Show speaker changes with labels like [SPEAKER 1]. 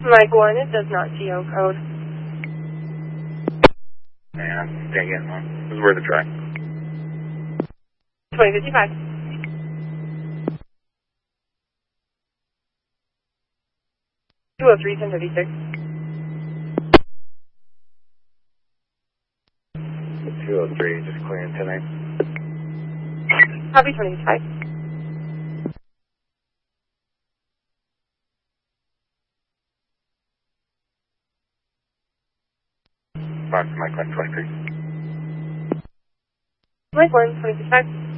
[SPEAKER 1] Mike 1, it does not geocode.
[SPEAKER 2] Man, dang it. This is worth a try.
[SPEAKER 1] 2055. Two oh three 1036.
[SPEAKER 2] 203, just clearing tonight.
[SPEAKER 1] Copy 2055.
[SPEAKER 2] Box Mike 123.
[SPEAKER 1] Mike 1, 2055.